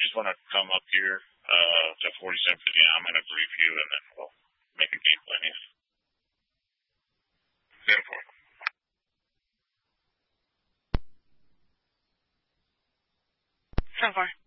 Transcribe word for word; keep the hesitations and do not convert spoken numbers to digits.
just want to come up here uh, to forty-seven fifty. I'm going to brief you, and then we'll make a game plan. ten four. ten four.